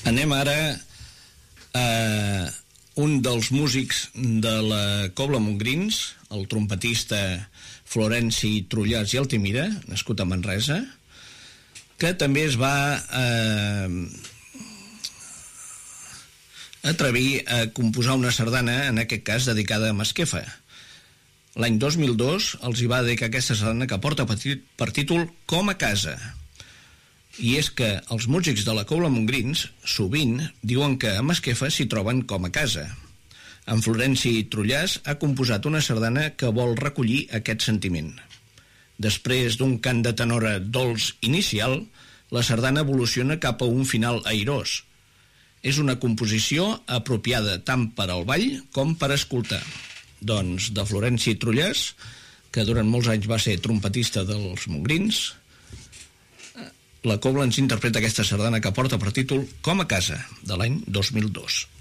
Anem ara a un dels músics de la Cobla Montgrins, el trompetista Florenci Trullàs i Altimira, nascut a Manresa, que també es va atrevir a composar una sardana, en aquest cas dedicada a Masquefa. L'any 2002 els hi va dedicar aquesta sardana que porta per títol Com a casa. I és que els músics de la Cobla Montgrins sovint diuen que a Masquefa s'hi troben com a casa. En Florenci Trullàs ha composat una sardana que vol recollir aquest sentiment. Després d'un cant de tenora dolç inicial, la sardana evoluciona cap a un final airós. És una composició apropiada tant per al ball com per escoltar. Doncs de Florenci Trullàs, que durant molts anys va ser trompetista dels Montgrins, la Cobla ens interpreta aquesta sardana que porta per títol Com a casa, de l'any 2002.